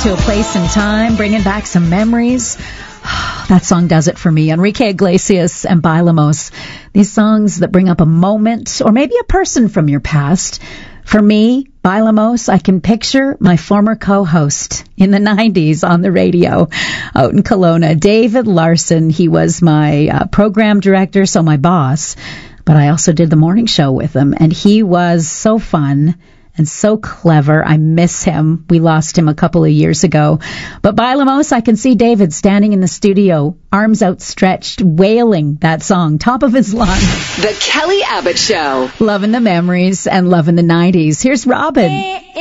to a place and time, bringing back some memories. That song does it for me. Enrique Iglesias and Bailamos. These songs that bring up a moment or maybe a person from your past. For me, Bailamos, I can picture my former co-host in the 90s on the radio out in Kelowna, David Larson. He was my program director, so my boss, but I also did the morning show with him, and he was so fun and so clever. I miss him. We lost him a couple of years ago. But Bailamos, I can see David standing in the studio, arms outstretched, wailing that song, top of his lungs. The Kelly Abbott Show. Loving the memories and loving the 90s. Here's Robin.